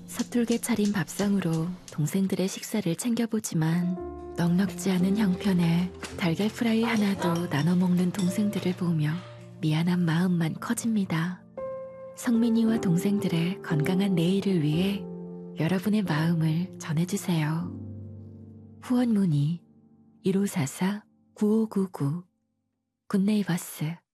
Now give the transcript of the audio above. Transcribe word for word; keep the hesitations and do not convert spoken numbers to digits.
서툴게 차린 밥상으로 동생들의 식사를 챙겨보지만 넉넉지 않은 형편에 달걀 프라이 하나도 나눠 먹는 동생들을 보며 미안한 마음만 커집니다. 성민이와 동생들의 건강한 내일을 위해 여러분의 마음을 전해주세요. 후원 문의 일오사사 구오구구 굿네이버스